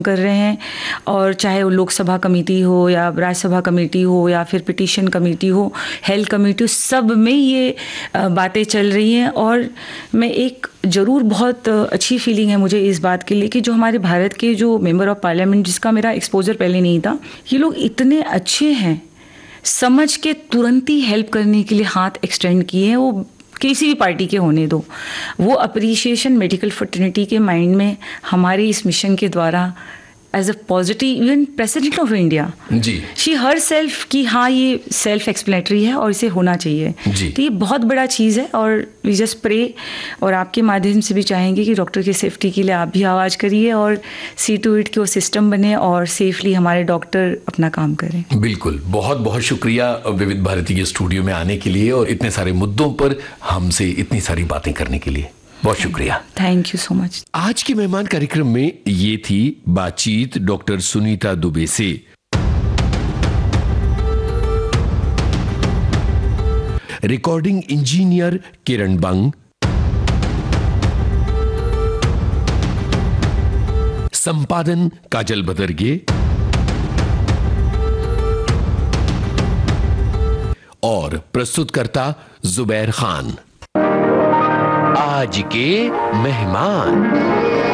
कर रहे हैं, और चाहे वो लोकसभा कमेटी हो या राज्यसभा कमेटी हो या फिर पिटीशन कमेटी हो, हेल्थ कमेटी हो, सब में ये बातें चल रही हैं। और मैं एक ज़रूर बहुत अच्छी फीलिंग है मुझे इस बात के लिए कि जो हमारे भारत के जो मेंबर ऑफ पार्लियामेंट, जिसका मेरा एक्सपोजर पहले नहीं था, ये लोग इतने अच्छे हैं, समझ के तुरंत ही हेल्प करने के लिए हाथ एक्सटेंड किए हैं। वो किसी भी पार्टी के होने दो, वो अप्रिसिएशन मेडिकल फ्रेटर्निटी के माइंड में हमारे इस मिशन के द्वारा as a positive, even president of India ji, she her self की हाँ ये सेल्फ एक्सप्लेनेटरी है और इसे होना चाहिए जी। तो ये बहुत बड़ा चीज़ है। और वी जस्ट प्रे, और आपके माध्यम से भी चाहेंगे कि डॉक्टर की सेफ्टी के लिए आप भी आवाज़ करिए और सी टू इट के वो सिस्टम बने और सेफली हमारे डॉक्टर अपना काम करें। बिल्कुल, बहुत बहुत शुक्रिया विविध भारती के स्टूडियो में आने के लिए और इतने सारे मुद्दों पर हमसे इतनी सारी बातें करने के लिए बहुत शुक्रिया। Thank you so much. आज के मेहमान कार्यक्रम में ये थी बातचीत डॉक्टर सुनीता दुबे से। रिकॉर्डिंग इंजीनियर किरण बंग, संपादन काजल बदरगे और प्रस्तुतकर्ता जुबैर खान। आज के मेहमान।